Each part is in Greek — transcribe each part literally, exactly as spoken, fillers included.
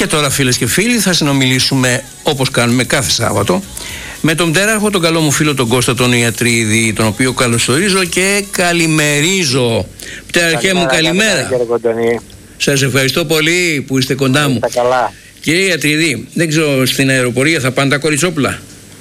Και τώρα, φίλες και φίλοι, θα συνομιλήσουμε όπως κάνουμε κάθε Σάββατο με τον πτέραρχο, τον καλό μου φίλο τον Κώστα τον Ιατρίδη, τον οποίο καλωσορίζω και καλημερίζω. Πτέραρχέ μου, καλημέρα. καλημέρα. Σας ευχαριστώ πολύ που είστε κοντά μου. Καλά. Κύριε Ιατρίδη, δεν ξέρω, στην αεροπορία θα πάνε τα κοριτσόπουλα?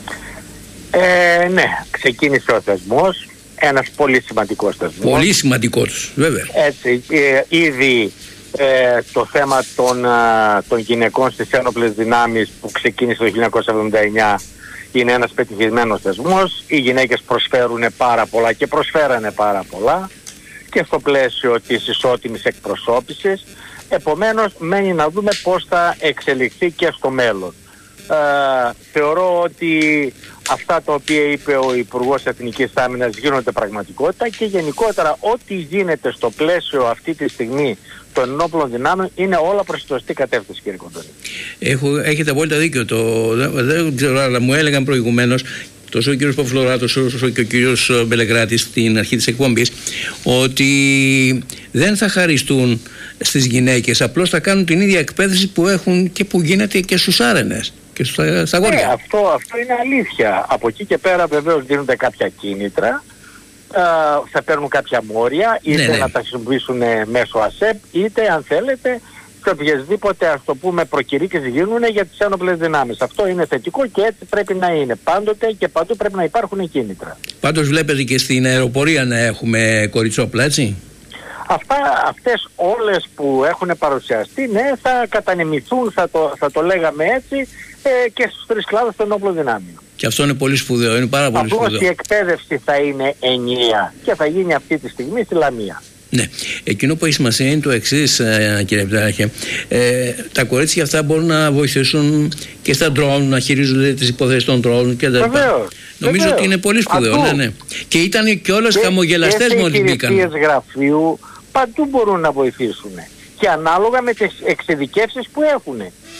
Ε, ναι, ξεκίνησε ο θεσμός, ένας πολύ σημαντικός θεσμός. Πολύ σημαντικός, βέβαια. Έτσι, ε, ήδη ε, το θέμα των, α, των γυναικών στις ένοπλες δυνάμεις που ξεκίνησε το χίλια εννιακόσια εβδομήντα εννιά είναι ένας πετυχημένος θεσμός. Οι γυναίκες προσφέρουν πάρα πολλά και προσφέρανε πάρα πολλά και στο πλαίσιο της ισότιμης εκπροσώπησης. Επομένως μένει να δούμε πώς θα εξελιχθεί και στο μέλλον. Ε, θεωρώ ότι αυτά τα οποία είπε ο Υπουργός Εθνικής Άμυνας γίνονται πραγματικότητα και γενικότερα ό,τι γίνεται στο πλαίσιο αυτή τη στιγμή των ενόπλων δυνάμεων είναι όλα προς τη σωστή κατεύθυνση, κύριε Κοντώνη. Έχω, έχετε απόλυτα δίκιο. Το, δεν ξέρω, αλλά μου έλεγαν προηγουμένως τόσο ο κύριος Παυλοράτος όσο και ο κύριος Μπελεγράτης στην αρχή της εκπομπής ότι δεν θα χαριστούν στις γυναίκες, απλώς θα κάνουν την ίδια εκπαίδευση που έχουν και που γίνεται και στους άρενες και στα, στα γόρια. Ναι, αυτό, αυτό είναι αλήθεια. Από εκεί και πέρα βεβαίως δίνονται κάποια κίνητρα, ε, θα παίρνουν κάποια μόρια, είτε ναι, ναι. να τα χρησιμοποιήσουν μέσω ΑΣΕΠ, είτε αν θέλετε και οποιασδήποτε, ας το πούμε, προκηρύξεις γίνουν για τις ένοπλες δυνάμεις. Αυτό είναι θετικό και έτσι πρέπει να είναι. Πάντοτε και παντού πρέπει να υπάρχουν κίνητρα. Πάντως βλέπετε και στην αεροπορία να έχουμε κοριτσόπλα, έτσι. Αυτά, αυτές όλες που έχουν παρουσιαστεί, ναι, θα κατανεμηθούν, θα το, θα το λέγαμε έτσι, ε, και στους τρεις κλάδους των ενόπλων δυνάμεων. Και αυτό είναι πολύ σπουδαίο, είναι πάρα πολύ Απλώς σπουδαίο. η εκπαίδευση θα είναι ενιαία και θα γίνει αυτή τη στιγμή στη Λαμία. Ναι. Εκείνο που έχει σημασία είναι το εξής, κύριε Πτέραρχε. Ε, τα κορίτσια αυτά μπορούν να βοηθήσουν και στα ντρόουν, να χειρίζονται τις υποθέσεις των ντρόουν και τα λοιπά. Βεβαίως. Νομίζω Βεβαίως. ότι είναι πολύ σπουδαίο. Ναι, ναι. Και ήταν και όλες χαμογελαστές μόλις μπήκαν. Και σε γραφείου παντού μπορούν να βοηθήσουν. Και ανάλογα με τις εξειδικεύσεις που έχουν.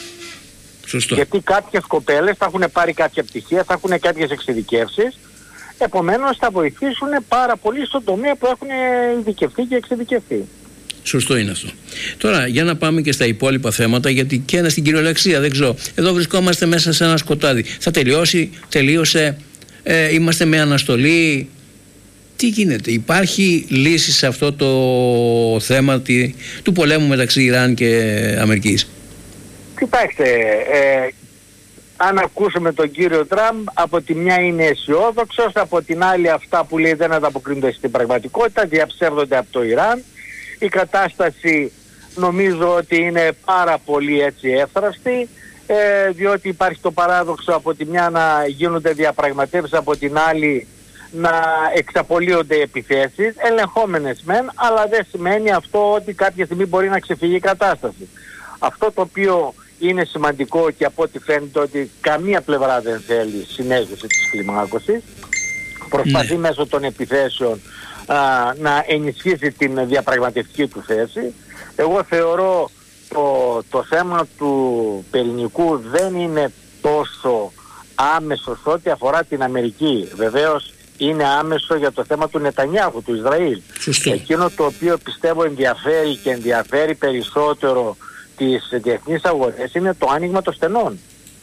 Σωστό. Γιατί κάποιες κοπέλες θα έχουν πάρει κάποια πτυχία, θα έχουν κάποιες εξειδικεύσεις. Επομένως θα βοηθήσουν πάρα πολύ στον τομέα που έχουν ειδικευτεί και εξειδικευτεί. Σωστό είναι αυτό. Τώρα για να πάμε και στα υπόλοιπα θέματα, γιατί και ένα στην κυριολεξία δεν ξέρω. Εδώ βρισκόμαστε μέσα σε ένα σκοτάδι. Θα τελειώσει, τελείωσε, ε, είμαστε με αναστολή. Τι γίνεται, υπάρχει λύση σε αυτό το θέμα τη, του πολέμου μεταξύ Ιράν και Αμερικής? Κοιτάξτε, ε, αν ακούσουμε τον κύριο Τραμπ, από τη μια είναι αισιόδοξος, από την άλλη αυτά που λέει δεν ανταποκρίνονται στην πραγματικότητα, διαψεύδονται από το Ιράν. Η κατάσταση νομίζω ότι είναι πάρα πολύ έτσι εύθραυστη, ε, διότι υπάρχει το παράδοξο από τη μια να γίνονται διαπραγματεύσεις, από την άλλη να εξαπολύονται επιθέσεις, ελεγχόμενες μεν, αλλά δεν σημαίνει αυτό ότι κάποια στιγμή μπορεί να ξεφύγει η κατάσταση. Αυτό το οποίο είναι σημαντικό και από ό,τι φαίνεται ότι καμία πλευρά δεν θέλει συνέχιση της κλιμάκωσης. Προσπαθεί ναι. μέσω των επιθέσεων α, να ενισχύσει την διαπραγματευτική του θέση. Εγώ θεωρώ το, το θέμα του πυρηνικού δεν είναι τόσο άμεσο σε ό,τι αφορά την Αμερική. Βεβαίως είναι άμεσο για το θέμα του Νετανιάχου, του Ισραήλ. Σωστό. Εκείνο το οποίο πιστεύω ενδιαφέρει και ενδιαφέρει περισσότερο τις διεθνείς αγορές είναι το άνοιγμα των στενών.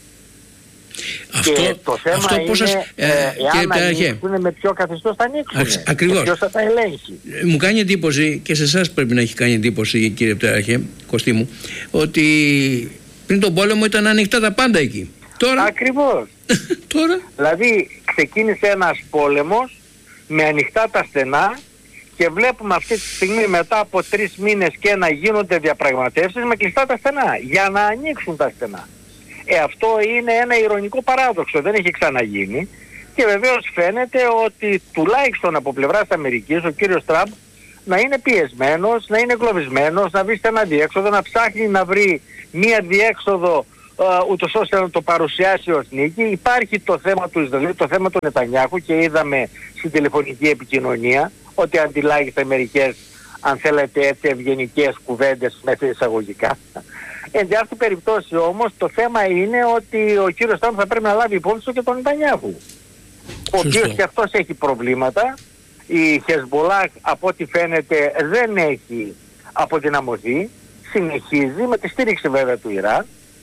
Αυτό, και το θέμα αυτό είναι πώς, ε, ε, εάν ανοίξουν, με ποιο καθεστώς θα ανοίξουν. Ακριβώς. Και ποιος θα τα ελέγχει. Μου κάνει εντύπωση, και σε εσάς πρέπει να έχει κάνει εντύπωση, κύριε Πτέραρχε, Κωστή μου, ότι πριν τον πόλεμο ήταν ανοιχτά τα πάντα εκεί. Τώρα... Ακριβώς. Τώρα... Δηλαδή ξεκίνησε ένας πόλεμος με ανοιχτά τα στενά και βλέπουμε αυτή τη στιγμή μετά από τρεις μήνες και να γίνονται διαπραγματεύσεις με κλειστά τα στενά για να ανοίξουν τα στενά. Ε, αυτό είναι ένα ηρωνικό παράδοξο, δεν έχει ξαναγίνει και βεβαίως φαίνεται ότι τουλάχιστον από πλευράς Αμερικής ο κύριος Τραμπ να είναι πιεσμένος, να είναι εγκλωβισμένος, να βρει ένα διέξοδο, να ψάχνει να βρει μία διέξοδο uh, ούτως ώστε να το παρουσιάσει ως νίκη. Υπάρχει το θέμα του Ισραήλ, το θέμα του Νετανιάχου και είδαμε στην τηλεφωνική επικοινωνία ότι αντιλάγησε μερικές, αν θέλετε έτσι, ευγενικές κουβέντες μέσα εισαγωγικά. Εν τη αυτή περιπτώσει όμως το θέμα είναι ότι ο κύριος Τραμπ θα πρέπει να λάβει υπόψη του και τον Νετανιάχου, ο οποίος και αυτός έχει προβλήματα. Η Χεσμολάχ από ό,τι φαίνεται δεν έχει αποδυναμωθεί, συνεχίζει με τη στήριξη βέβαια του Ιράν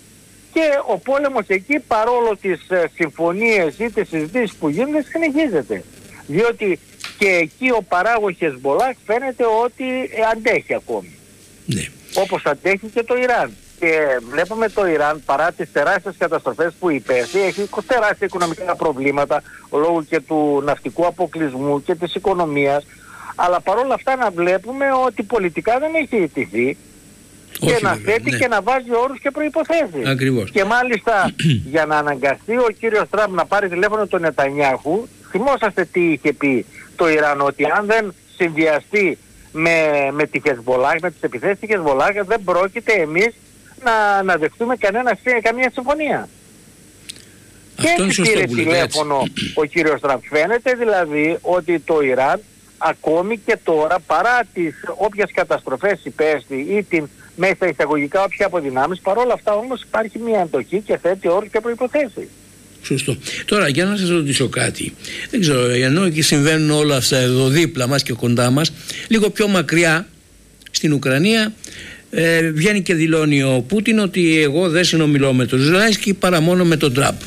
και ο πόλεμος εκεί, παρόλο τις συμφωνίες ή τις συζητήσεις που γίνονται, συνεχίζεται. Διότι και εκεί ο παράγος Χεσμπολάχ φαίνεται ότι αντέχει ακόμη. Ναι. Όπως αντέχει και το Ιράν. Και βλέπουμε το Ιράν, παρά τις τεράστιες καταστροφές που υπέστη, έχει τεράστια οικονομικά προβλήματα λόγω και του ναυτικού αποκλεισμού και της οικονομίας. Αλλά παρόλα αυτά να βλέπουμε ότι πολιτικά δεν έχει ιτηθεί και να βέβαια, θέτει ναι. και να βάζει όρους και προϋποθέσεις. Ακριβώς. Και μάλιστα για να αναγκαστεί ο κύριος Τραμπ να πάρει τηλέφωνο τον Νετανιάχου, θυμόσαστε τι είχε πει το Ιράν, ότι αν δεν συνδυαστεί με, με τη Χεσμπολάχ, με τις επιθέσεις της Χεσμπολάχ, δεν πρόκειται εμείς να, να δεχτούμε κανένα, καμία συμφωνία. Αυτό και έτσι πήρε τηλέφωνο ο κύριος Τραμπ. Φαίνεται δηλαδή ότι το Ιράν ακόμη και τώρα, παρά τις όποιες καταστροφές υπέστη ή την μέσα εισαγωγικά όποια αποδυνάμεις, παρόλα αυτά όμως υπάρχει μια αντοχή και θέτει όρους και προϋποθέσεις. Σωστό. Τώρα για να σας ρωτήσω κάτι. Δεν ξέρω, ενώ εκεί συμβαίνουν όλα αυτά εδώ δίπλα μας και κοντά μας, λίγο πιο μακριά στην Ουκρανία ε, βγαίνει και δηλώνει ο Πούτιν ότι εγώ δεν συνομιλώ με τον Ζελένσκι παρά μόνο με τον Τραμπ.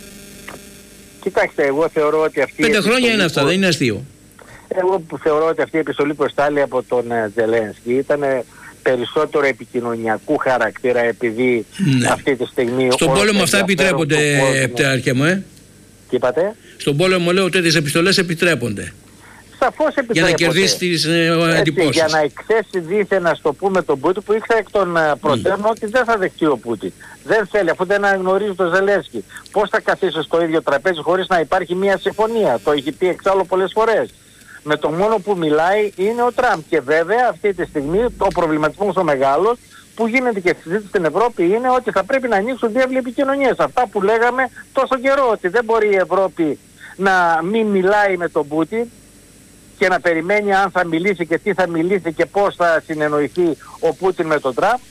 Κοιτάξτε, εγώ θεωρώ ότι αυτή... Πέντε χρόνια είναι αυτά, που... δεν είναι αστείο. Εγώ που θεωρώ ότι αυτή η επιστολή που εστάλει από τον Ζελένσκι ήταν περισσότερο επικοινωνιακού χαρακτήρα, επειδή ναι. αυτή τη στιγμή... Στον πόλεμο αυτά επιτρέπονται, Πτέραρχε μου, ε? Τι είπατε? Στον πόλεμο λέω ότι τέτοιες επιστολές επιτρέπονται. Σαφώς επιτρέπονται. Για να κερδίσει τις ε, εντυπώσεις. Για να εκθέσει δίθεν, να στο πούμε, τον Πούτιν, που ήξερε εκ των προτέρων mm. ότι δεν θα δεχτεί ο Πούτιν. Δεν θέλει, αφού δεν αναγνωρίζει τον Ζελένσκι. Πώς θα καθίσει στο ίδιο τραπέζι χωρίς να υπάρχει μια συμφωνία? Το έχει πει εξάλλου πολλές φορές. Με το μόνο που μιλάει είναι ο Τραμπ. Και βέβαια αυτή τη στιγμή ο προβληματισμός ο μεγάλος που γίνεται και συζήτηση στην Ευρώπη είναι ότι θα πρέπει να ανοίξουν διάβλοι επικοινωνίες. Αυτά που λέγαμε τόσο καιρό, ότι δεν μπορεί η Ευρώπη να μην μιλάει με τον Πούτιν και να περιμένει αν θα μιλήσει και τι θα μιλήσει και πώς θα συνεννοηθεί ο Πούτιν με τον Τραμπ.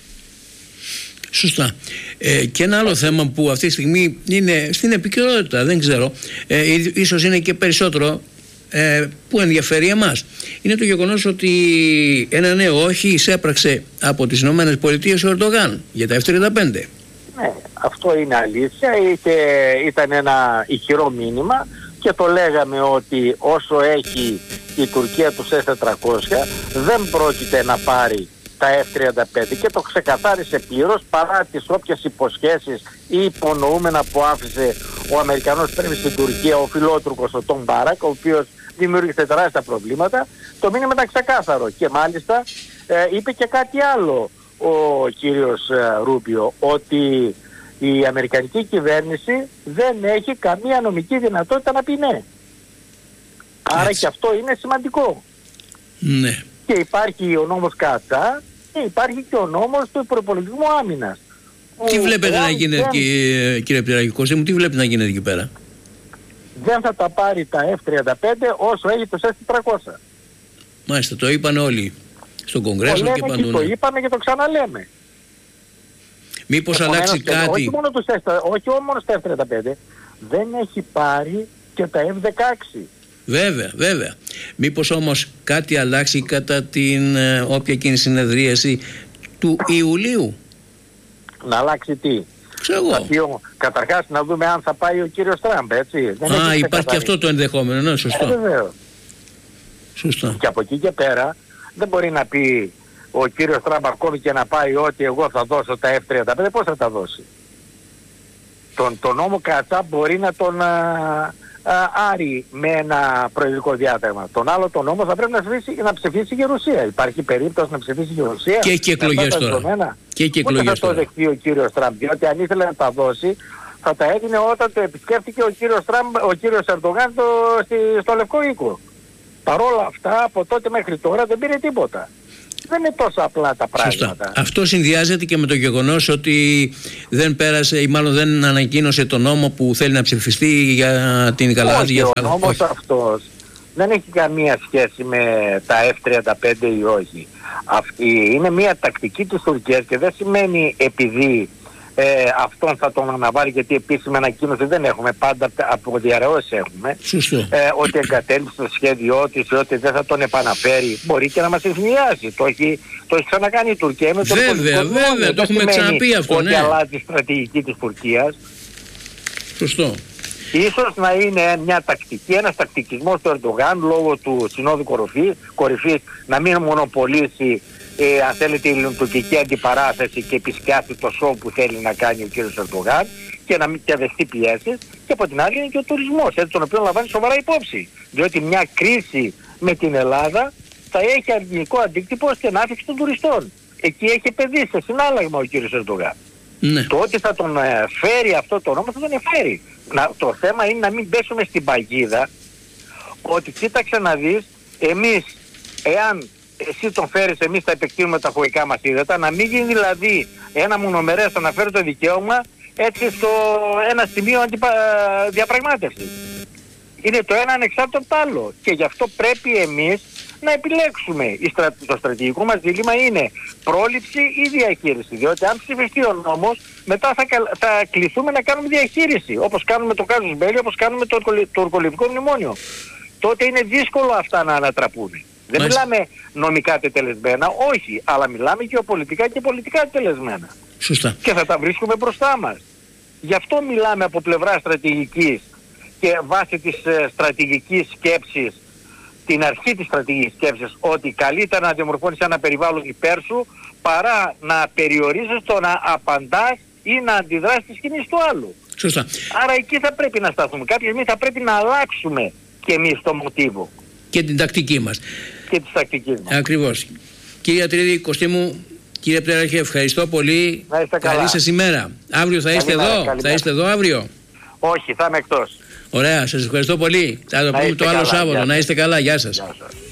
Σωστά. Ε, και ένα άλλο θέμα που αυτή τη στιγμή είναι στην επικαιρότητα, δεν ξέρω, ε, ίσως είναι και περισσότερο ε, που ενδιαφέρει εμάς, είναι το γεγονός ότι ένα νέο όχι εισέπραξε από τις Ηνωμένες Πολιτείες ο Ερντογάν για τα εφ τριάντα πέντε. Ναι, αυτό είναι αλήθεια. Είτε ήταν ένα ηχηρό μήνυμα και το λέγαμε ότι όσο έχει η Τουρκία τους ες τετρακόσια δεν πρόκειται να πάρει τα εφ τριάντα πέντε, και το ξεκαθάρισε πλήρως παρά τις όποιες υποσχέσεις ή υπονοούμενα που άφησε ο Αμερικανός πριν στην Τουρκία, ο φιλότουρκος ο Τον Μπάρακ, ο οποίος δημιούργησε τεράστια προβλήματα. Το μήνυμα ήταν ξεκάθαρο και μάλιστα ε, είπε και κάτι άλλο ο κύριος ε, Ρούμπιο, ότι η Αμερικανική κυβέρνηση δεν έχει καμία νομική δυνατότητα να πει ναι. Άρα έτσι. Και αυτό είναι σημαντικό. Ναι. Και υπάρχει ο νόμος Κατσά και υπάρχει και ο νόμος του προπολογισμού άμυνας. Τι βλέπετε να γίνεται, δεν... κύριε, κύριε Πτυράκη μου, τι βλέπετε να γίνεται εκεί πέρα? Δεν θα τα πάρει τα εφ τριάντα πέντε όσο έχει το ες τετρακόσια. Μάλιστα, το είπαν όλοι στον Κογκρέσο και παντού. Και το είπαμε και το ξαναλέμε. Μήπως αλλάξει κάτι? Όχι μόνο το εφ τριάντα πέντε, δεν έχει πάρει και τα εφ δεκαέξι. Βέβαια, βέβαια. Μήπως όμως κάτι αλλάξει κατά την ε, όποια εκείνη συνεδρίαση του Ιουλίου? Να αλλάξει τι? Ξέρω εγώ. Καταρχάς να δούμε αν θα πάει ο κύριος Τραμπ, έτσι. Δεν Α, υπάρχει και αυτό το ενδεχόμενο, ναι, σωστό. Ε, βεβαίως. Σωστό. Και από εκεί και πέρα δεν μπορεί να πει ο κύριος Τραμπ ακόμη και να πάει ότι εγώ θα δώσω τα εφ τριάντα πέντε, πώς θα τα δώσει? Τον, τον νόμο Κατσά μπορεί να τον α, α, άρει με ένα προεδρικό διάταγμα. Τον άλλο τον νόμο θα πρέπει να ψηφίσει, να ψηφίσει η Γερουσία. Υπάρχει περίπτωση να ψηφίσει η Γερουσία? Και έχει εκλογές τώρα. Και έχει εκλογές τώρα. Ούτε θα το δεχτεί ο κύριος Τραμπ, διότι αν ήθελε να τα δώσει θα τα έδινε όταν το επισκέφτηκε ο κύριος, Τραμπ, ο κύριος Ερντογάν το, στη, στο Λευκό Οίκο. Παρόλα αυτά από τότε μέχρι τώρα δεν πήρε τίποτα. Δεν είναι τόσο απλά τα πράγματα. Σωστά. Αυτό συνδυάζεται και με το γεγονός ότι δεν πέρασε ή μάλλον δεν ανακοίνωσε τον νόμο που θέλει να ψηφιστεί για την γαλάζια. Όχι, ο νόμος αυτός δεν έχει καμία σχέση με τα εφ τριάντα πέντε ή όχι. Αυτή είναι μια τακτική της Τουρκίας και δεν σημαίνει επειδή ε, αυτόν θα τον αναβάλει, γιατί επίσημη ανακοίνωση δεν έχουμε, πάντα από διαρρεώσεις έχουμε. Ε, ότι εγκατέλειψε το σχέδιό της, ότι δεν θα τον επαναφέρει. Μπορεί και να μας ευνηδιάσει. Το έχει, το έχει ξανακάνει η Τουρκία με τον Βέβαια, βέβαια, βέβαια, το έχουμε ξαναπεί αυτό. Ότι ναι. αλλάζει η στρατηγική της Τουρκίας. Σωστό. Ίσως να είναι μια τακτική, ένας τακτικισμός του Ερντογάν λόγω του συνόδου κορυφής, κορυφής να μην μονοπολίσει ε, αν θέλετε η τουρκική αντιπαράθεση και επισκιάσει το σοου που θέλει να κάνει ο κύριος Ερντογάν και να μην δεχτεί πιέσεις, και από την άλλη είναι και ο τουρισμός, έτσι, τον οποίο λαμβάνει σοβαρά υπόψη. Διότι μια κρίση με την Ελλάδα θα έχει αρνητικό αντίκτυπο στην άφηξη των τουριστών. Εκεί έχει επενδύσει σε συνάλλαγμα ο κύριος Ερντογάν. Ναι. Το ότι θα τον ε, φέρει αυτό το νόμο θα τον φέρει. Να, το θέμα είναι να μην πέσουμε στην παγίδα ότι κοίταξε να δεις, εμείς εάν εσύ τον φέρεις, εμείς θα επεκτείνουμε τα χωρικά μας ύδατα, να μην γίνει δηλαδή ένα μονομερές να φέρει το δικαίωμα έτσι στο ένα σημείο αντιπα... διαπραγμάτευσης. Είναι το ένα ανεξάρτητο από το άλλο, και γι' αυτό πρέπει εμείς να επιλέξουμε. Το στρατηγικό μας δίλημμα είναι πρόληψη ή διαχείριση, διότι αν ψηφιστεί ο νόμος μετά θα, θα κληθούμε να κάνουμε διαχείριση, όπως κάνουμε το Κάζους Μπέλι, όπως κάνουμε το τουρκολιβικό μνημόνιο. Τότε είναι δύσκολο αυτά να ανατραπούν. Δεν Μάλιστα. μιλάμε νομικά τετελεσμένα, όχι, αλλά μιλάμε γεωπολιτικά και πολιτικά τετελεσμένα. Σωστά. Και θα τα βρίσκουμε μπροστά μας. Γι' αυτό μιλάμε από πλευρά στρατηγικής και βάσει της ε, στρατηγικής σκέψης, την αρχή της στρατηγικής σκέψης, ότι καλύτερα να διαμορφώνεις ένα περιβάλλον υπέρ σου παρά να περιορίζεις το να απαντάς ή να αντιδράσεις τη σκηνή του άλλου. Σωστά. Άρα εκεί θα πρέπει να σταθούμε. Κάποια στιγμή θα πρέπει να αλλάξουμε και εμείς το μοτίβο. Και την τακτική μας. Και τις τακτικές μας. Ακριβώς. Κύριε Ατρίδη, Κωστή μου, κύριε Πτέραρχε, ευχαριστώ πολύ. Να είστε καλά. Καλή σας ημέρα. Αύριο θα είστε εδώ. Καλή θα είστε εδώ αύριο. Όχι, θα είμαι εκτός. Ωραία, σας ευχαριστώ πολύ. Θα το πούμε το άλλο Σάββατο. Να είστε καλά. Γεια σας. Γεια σας.